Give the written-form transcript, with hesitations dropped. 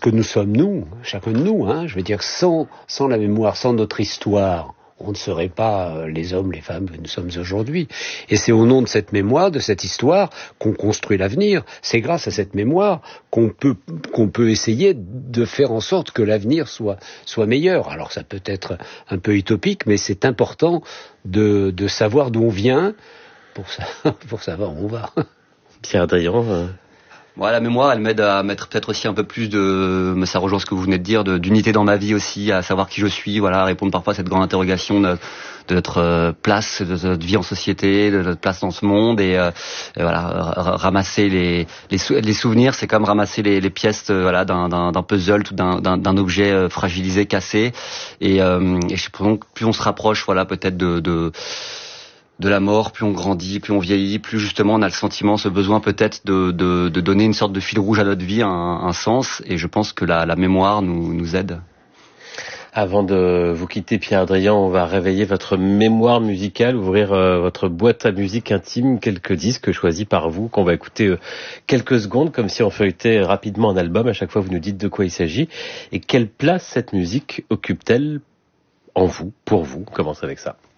que nous sommes nous, chacun de nous, hein. Je veux dire, sans la mémoire, sans notre histoire, on ne serait pas les hommes, les femmes que nous sommes aujourd'hui. Et c'est au nom de cette mémoire, de cette histoire, qu'on construit l'avenir. C'est grâce à cette mémoire qu'on peut essayer de faire en sorte que l'avenir soit meilleur. Alors ça peut être un peu utopique, mais c'est important de savoir d'où on vient pour savoir où on va. Pierre Drian. Moi, la mémoire, elle m'aide à mettre peut-être aussi un peu plus mais ça rejoint ce que vous venez de dire, d'unité dans ma vie aussi, à savoir qui je suis, voilà, à répondre parfois à cette grande interrogation de notre place, de notre vie en société, de notre place dans ce monde, et voilà, ramasser les souvenirs, c'est comme ramasser les pièces, voilà, d'un puzzle ou d'un objet fragilisé, cassé, et je pense que plus on se rapproche, voilà, peut-être de la mort, plus on grandit, plus on vieillit, plus justement on a le sentiment, ce besoin peut-être de donner une sorte de fil rouge à notre vie, un sens, et je pense que la mémoire nous aide. Avant de vous quitter, Pierre Drian, on va réveiller votre mémoire musicale, ouvrir votre boîte à musique intime, quelques disques choisis par vous, qu'on va écouter quelques secondes, comme si on feuilletait rapidement un album. À chaque fois, vous nous dites de quoi il s'agit. Et quelle place cette musique occupe-t-elle en vous, pour vous? On commence avec ça.